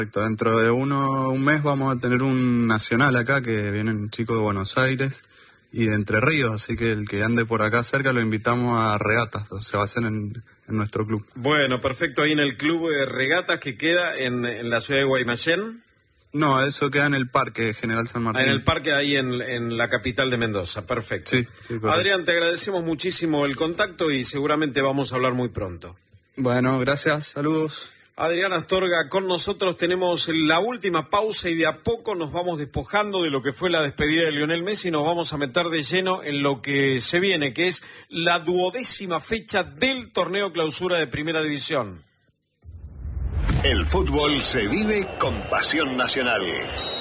Perfecto, dentro de un mes vamos a tener un nacional acá, que vienen chicos de Buenos Aires y de Entre Ríos, así que el que ande por acá cerca lo invitamos a regatas, se va a hacer en nuestro club. Bueno, perfecto, ahí en el club de regatas que queda en la ciudad de Guaymallén. No, eso queda en el Parque General San Martín. En el parque ahí en la capital de Mendoza, perfecto. Sí, Adrián, te agradecemos muchísimo el contacto y seguramente vamos a hablar muy pronto. Bueno, gracias, saludos. Adrián Astorga con nosotros, tenemos la última pausa y de a poco nos vamos despojando de lo que fue la despedida de Lionel Messi y nos vamos a meter de lleno en lo que se viene, que es la 12ª fecha del torneo clausura de Primera División. El fútbol se vive con pasión nacional.